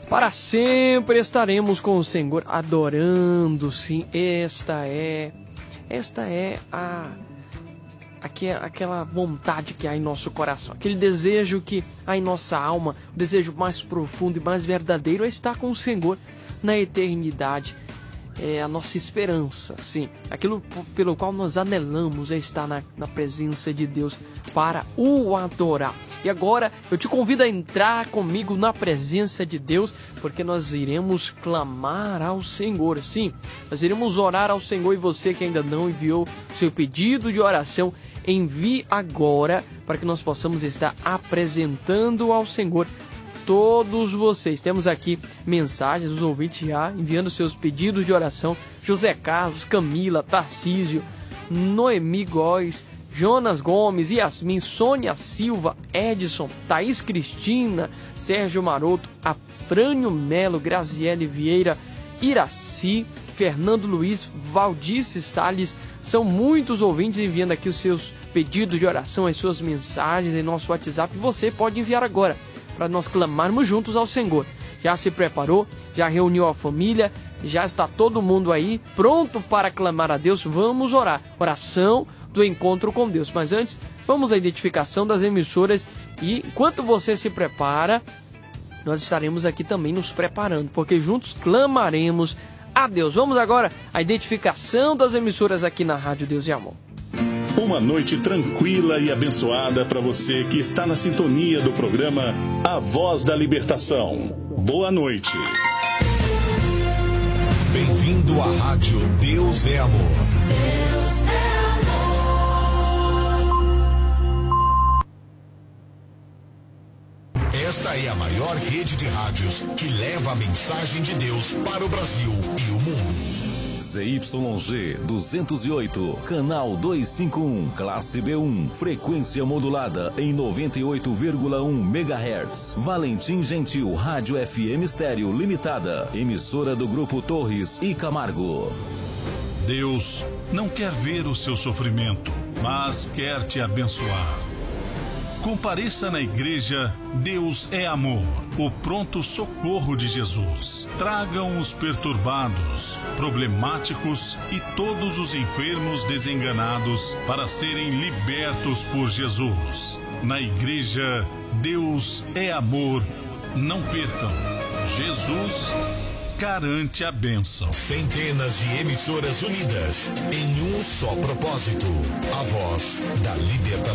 Para sempre estaremos com o Senhor adorando, sim. Esta é aquela vontade que há em nosso coração, aquele desejo que há em nossa alma, o desejo mais profundo e mais verdadeiro é estar com o Senhor na eternidade. É a nossa esperança, sim. Aquilo pelo qual nós anelamos é estar na presença de Deus para o adorar. E agora eu te convido a entrar comigo na presença de Deus, porque nós iremos clamar ao Senhor. Sim, nós iremos orar ao Senhor, e você que ainda não enviou seu pedido de oração, envie agora para que nós possamos estar apresentando ao Senhor todos vocês. Temos aqui mensagens dos ouvintes já enviando seus pedidos de oração: José Carlos, Camila, Tarcísio, Noemi Góes, Jonas Gomes, Yasmin, Sônia Silva, Edson, Thaís Cristina, Sérgio Maroto, Afrânio Melo, Graziele Vieira, Iraci, Fernando Luiz, Valdice Salles. São muitos ouvintes enviando aqui os seus pedidos de oração, as suas mensagens em nosso WhatsApp. Você pode enviar agora para nós clamarmos juntos ao Senhor. Já se preparou? Já reuniu a família? Já está todo mundo aí pronto para clamar a Deus? Vamos orar. Oração do encontro com Deus. Mas antes, vamos à identificação das emissoras, e enquanto você se prepara, nós estaremos aqui também nos preparando, porque juntos clamaremos a Deus. Vamos agora à identificação das emissoras aqui na Rádio Deus e Amor. Uma noite tranquila e abençoada para você que está na sintonia do programa A Voz da Libertação. Boa noite. Bem-vindo à Rádio Deus é Amor. Deus é amor. Esta é a maior rede de rádios que leva a mensagem de Deus para o Brasil e o mundo. ZYG 208, canal 251, classe B1, frequência modulada em 98,1 MHz. Valentim Gentil, Rádio FM Estéreo Limitada, emissora do Grupo Torres e Camargo. Deus não quer ver o seu sofrimento, mas quer te abençoar. Compareça na igreja Deus é Amor, o pronto socorro de Jesus. Tragam os perturbados, problemáticos e todos os enfermos desenganados para serem libertos por Jesus. Na igreja Deus é Amor, não percam. Jesus garante a bênção. Centenas de emissoras unidas em um só propósito: a voz da libertação.